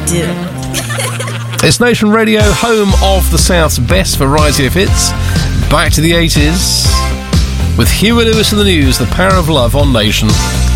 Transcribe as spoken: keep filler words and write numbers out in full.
do. It's Nation Radio, home of the South's best variety of hits. Back to the eighties with Huey Lewis and the News, The Power of Love on Nation.